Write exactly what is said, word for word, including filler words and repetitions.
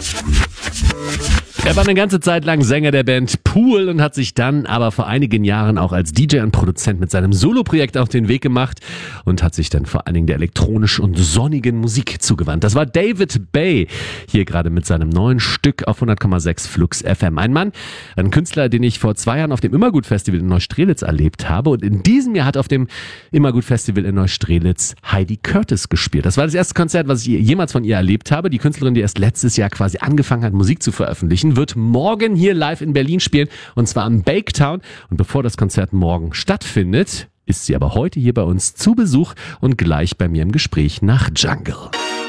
Er war eine ganze Zeit lang Sänger der Band Pool und hat sich dann aber vor einigen Jahren auch als D J und Produzent mit seinem Soloprojekt auf den Weg gemacht und hat sich dann vor allen Dingen der elektronischen und sonnigen Musik zugewandt. Das war David Bay, hier gerade mit seinem neuen Stück auf hundert Komma sechs Flux F M. Ein Mann, ein Künstler, den ich vor zwei Jahren auf dem Immergut-Festival in Neustrelitz erlebt habe, und in diesem Jahr hat auf dem Immergut-Festival in Neustrelitz Heidi Curtis gespielt. Das war das erste Konzert, was ich jemals von ihr erlebt habe. Die Künstlerin, die erst letztes Jahr quasi angefangen hat, Musik zu veröffentlichen, wird morgen hier live in Berlin spielen, und zwar am Baketown. Und bevor das Konzert morgen stattfindet, ist sie aber heute hier bei uns zu Besuch und gleich bei mir im Gespräch nach Jungle.